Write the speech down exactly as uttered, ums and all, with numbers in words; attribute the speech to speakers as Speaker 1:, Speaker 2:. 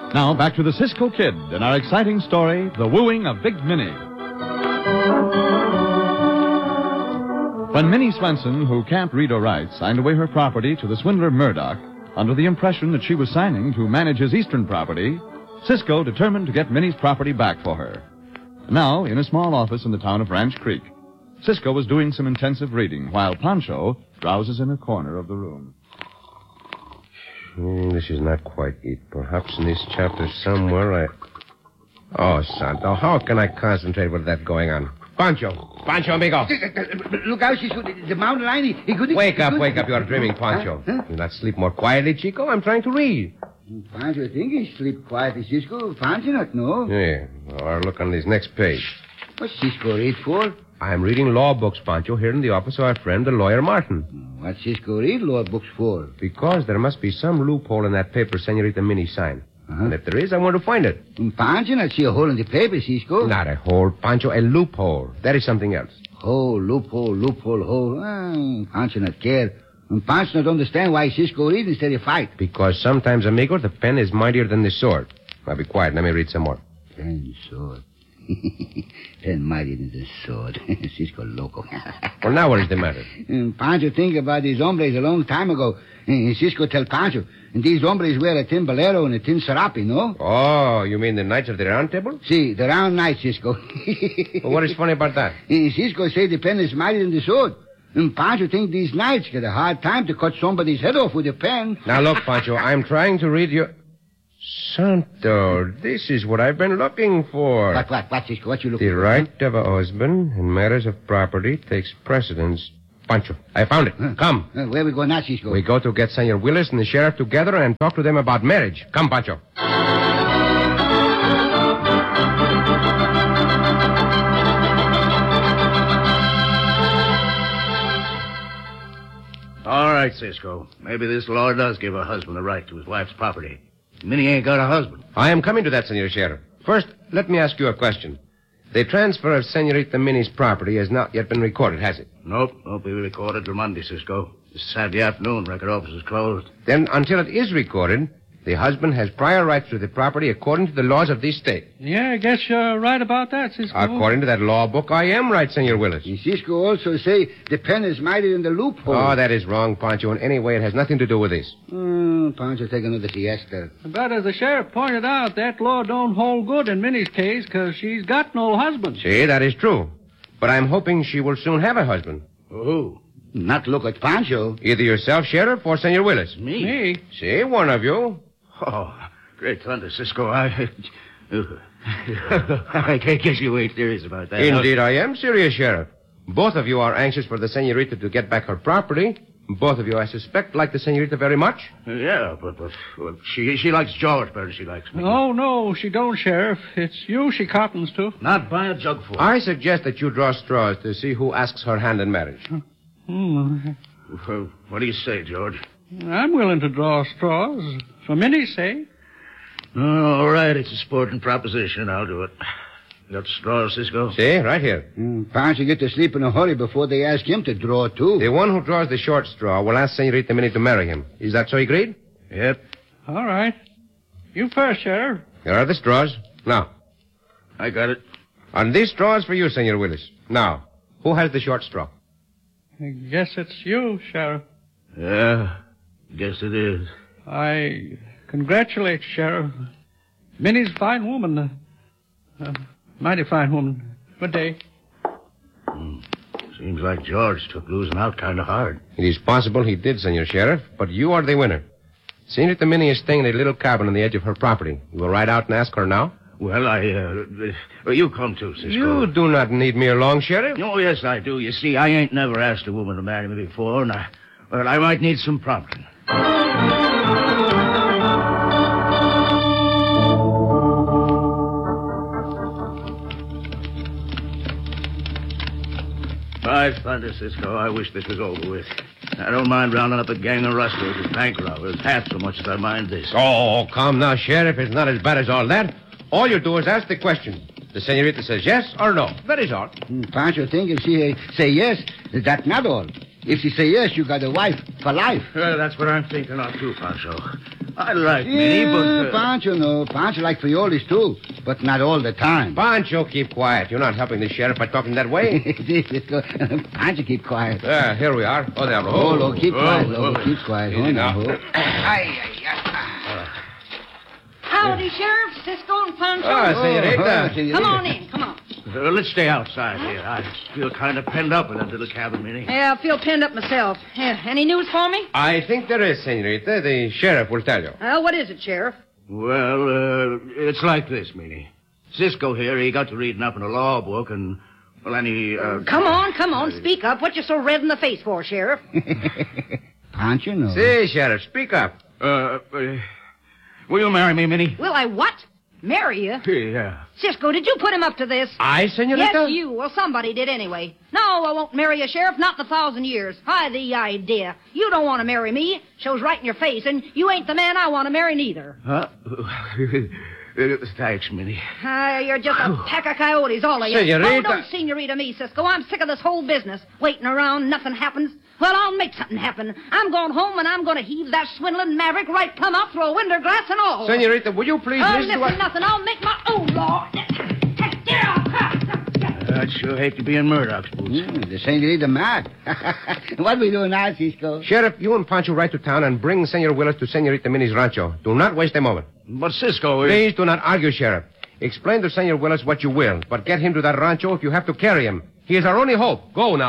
Speaker 1: Now back to the Cisco Kid and our exciting story, The Wooing of Big Minnie. When Minnie Swenson, who can't read or write, signed away her property to the swindler Murdoch, under the impression that she was signing to manage his eastern property, Cisco determined to get Minnie's property back for her. Now, in a small office in the town of Ranch Creek, Cisco was doing some intensive reading while Pancho drowses in a corner of the room.
Speaker 2: Mm, this is not quite it. Perhaps in this chapter somewhere I... Oh, Santo, how can I concentrate with that going on? Pancho! Pancho, amigo!
Speaker 3: Look out, Cisco. The mountain lion, he, he could...
Speaker 2: Wake
Speaker 3: he
Speaker 2: up,
Speaker 3: could...
Speaker 2: wake up. You are dreaming, Pancho.
Speaker 3: Huh? Huh?
Speaker 2: Do not sleep more quietly, Chico. I'm trying to read.
Speaker 3: Pancho think he sleep quietly, Cisco. Pancho not know.
Speaker 2: Yeah. Or look on this next page.
Speaker 3: What's Cisco read for?
Speaker 2: I'm reading law books, Pancho, here in the office of our friend, the lawyer Martin.
Speaker 3: What's Cisco read law books for?
Speaker 2: Because there must be some loophole in that paper Senorita Minnie signed.
Speaker 3: Uh-huh.
Speaker 2: And if there is, I want to find it.
Speaker 3: And Pancho not see a hole in the paper, Cisco.
Speaker 2: Not a hole, Pancho, a loophole. That is something else.
Speaker 3: Hole, loophole, loophole, hole. Ah, Pancho not care. And Pancho not understand why Cisco read instead of fight.
Speaker 2: Because sometimes, amigo, the pen is mightier than the sword. Now be quiet. Let me read some more.
Speaker 3: Pen, sword. Pen mightier than the sword. Cisco loco.
Speaker 2: Well, now what is the matter?
Speaker 3: And Pancho think about these hombres a long time ago. And Cisco tell Pancho. And these hombres wear a tin bolero and a tin serape, no?
Speaker 2: Oh, you mean the Knights of the Round Table?
Speaker 3: See, the round knight, Cisco.
Speaker 2: Well, what is funny about that?
Speaker 3: And Cisco say the pen is mightier than the sword. And Pancho think these knights get a hard time to cut somebody's head off with a pen.
Speaker 2: Now, look, Pancho, I'm trying to read your... Santo, this is what I've been looking for.
Speaker 3: What, what, what, Cisco? What you looking
Speaker 2: The
Speaker 3: for?
Speaker 2: right of a husband in matters of property takes precedence. Pancho, I found it.
Speaker 3: Huh?
Speaker 2: Come.
Speaker 3: Uh, where we go now, Cisco?
Speaker 2: We go to get Senor Willis and the sheriff together and talk to them about marriage. Come, Pancho.
Speaker 4: All right, Cisco. Maybe this law does give a husband the right to his wife's property. Minnie ain't got a husband.
Speaker 2: I am coming to that, Senor Sheriff. First, let me ask you a question. The transfer of Senorita Minnie's property has not yet been recorded, has it?
Speaker 4: Nope, won't be recorded till Monday, Cisco. It's Saturday afternoon. Record office is closed.
Speaker 2: Then, until it is recorded, the husband has prior rights to the property according to the laws of this state.
Speaker 5: Yeah, I guess you're right about that, Cisco.
Speaker 2: According to that law book, I am right, Senor Willis.
Speaker 3: And Cisco also say the pen is mightier than the loophole.
Speaker 2: Oh, that is wrong, Pancho. In any way, it has nothing to do with this.
Speaker 3: Mm, Pancho take another siesta.
Speaker 5: But as the sheriff pointed out, that law don't hold good in Minnie's case because she's got no husband.
Speaker 2: See, that is true. But I'm hoping she will soon have a husband.
Speaker 4: Who?
Speaker 3: Not look at Pancho.
Speaker 2: Either yourself, Sheriff, or Senor Willis.
Speaker 4: Me?
Speaker 5: Me?
Speaker 2: See, one of you.
Speaker 4: Oh, great thunder, Cisco. I... I guess you ain't serious about that.
Speaker 2: Indeed, I am serious, Sheriff. Both of you are anxious for the senorita to get back her property. Both of you, I suspect, like the senorita very much.
Speaker 4: Yeah, but, but well, she she likes George better than she likes me.
Speaker 5: Oh, no, she don't, Sheriff. It's you she cottons to.
Speaker 4: Not by a jugful.
Speaker 2: I suggest that you draw straws to see who asks her hand in marriage.
Speaker 5: Hmm.
Speaker 4: Well, what do you say, George?
Speaker 5: I'm willing to draw straws. For Minnie's sake.
Speaker 4: Oh, all right, it's a sporting proposition. I'll do it. You got straws, Cisco?
Speaker 2: See, right here.
Speaker 3: Mm, Pancho get to sleep in a hurry before they ask him to draw, too.
Speaker 2: The one who draws the short straw will ask Senorita Minnie to marry him. Is that so agreed?
Speaker 4: Yep.
Speaker 5: All right. You first, Sheriff.
Speaker 2: Here are the straws. Now.
Speaker 4: I got it.
Speaker 2: And these straws for you, Senor Willis. Now, who has the short straw?
Speaker 5: I guess it's you, Sheriff.
Speaker 4: Yeah, guess it is.
Speaker 5: I congratulate you, Sheriff. Minnie's a fine woman. Uh, uh, mighty fine woman. Good day.
Speaker 4: Hmm. Seems like George took losing out kind of hard.
Speaker 2: It is possible he did, Senor Sheriff, but you are the winner. Senorita Minnie is staying in a little cabin on the edge of her property. You will ride out and ask her now?
Speaker 4: Well, I, uh, well, you come too, Cisco.
Speaker 2: You do not need me along, Sheriff.
Speaker 4: Oh, yes, I do. You see, I ain't never asked a woman to marry me before, and I, well, I might need some prompting. By thunder, Cisco, I wish this was over with. I don't mind rounding up a gang of rustlers and bank robbers half so much as I mind this.
Speaker 2: Oh, come now, Sheriff. It's not as bad as all that. All you do is ask the question. The senorita says yes or no. That is all.
Speaker 3: Mm, Pancho think if she uh, say yes, that's not all. If she say yes, you got a wife for life.
Speaker 4: Well, that's what I'm thinking of, too, Pancho. I like
Speaker 3: Yeah,
Speaker 4: Minnie, but... Uh...
Speaker 3: Pancho, no. Pancho like Friolis, too, but not all the time.
Speaker 2: Pancho, keep quiet. You're not helping the sheriff by talking that way.
Speaker 3: See, Cisco. Pancho, keep quiet.
Speaker 2: Ah, here we are. Oh, there.
Speaker 3: Oh, Lo, keep
Speaker 4: oh,
Speaker 3: quiet,
Speaker 4: oh,
Speaker 3: Lo.
Speaker 4: oh.
Speaker 3: Keep quiet.
Speaker 2: Easy
Speaker 3: Oh,
Speaker 2: now.
Speaker 3: no.
Speaker 6: Howdy, Sheriff, Cisco, and Pancho.
Speaker 2: Ah, senorita.
Speaker 3: Oh, senorita.
Speaker 6: Come on in, come on.
Speaker 4: Uh, let's stay outside here. I feel kind of penned up in that little cabin, Minnie.
Speaker 6: Yeah, I feel pinned up myself. Yeah, any news for me?
Speaker 2: I think there is, senorita. The sheriff will tell you.
Speaker 6: Well, what is it, Sheriff?
Speaker 4: Well, uh, it's like this, Minnie. Cisco here, he got to reading up in a law book, and, well, then he, uh...
Speaker 6: Come on, come on, speak up. What you so red in the face for, Sheriff?
Speaker 3: Pancho, no.
Speaker 2: See, sheriff, speak up.
Speaker 4: Uh, uh, will you marry me, Minnie?
Speaker 6: Will I what? Marry you?
Speaker 4: Yeah.
Speaker 6: Cisco, did you put him up to this?
Speaker 2: I, senorita?
Speaker 6: Yes, you. Well, somebody did anyway. No, I won't marry you, Sheriff, not in a thousand years. Hi, the idea. You don't want to marry me. Shows right in your face, and you ain't the man I want to marry neither.
Speaker 4: Huh? Uh, thanks, Minnie.
Speaker 6: Ah, you're just a pack of coyotes, all of you.
Speaker 2: Senorita.
Speaker 6: Oh, don't senorita me, Cisco. I'm sick of this whole business. Waiting around, nothing happens. Well, I'll make something happen. I'm going home, and I'm going to heave that swindling maverick right plumb out through a window glass and all.
Speaker 2: Senorita, will you please
Speaker 6: Oh,
Speaker 2: listen to
Speaker 6: listen,
Speaker 2: what...
Speaker 6: nothing. I'll make my own law. Get out.
Speaker 4: I'd sure hate to be in Murdoch's boots.
Speaker 3: Mm, the senorita mad. What we doing now, Cisco?
Speaker 2: Sheriff, you and Pancho ride to town and bring Senor Willis to Senorita Minnie's rancho. Do not waste a moment.
Speaker 4: But Cisco is...
Speaker 2: Please do not argue, Sheriff. Explain to Senor Willis what you will, but get him to that rancho if you have to carry him. He is our only hope. Go now.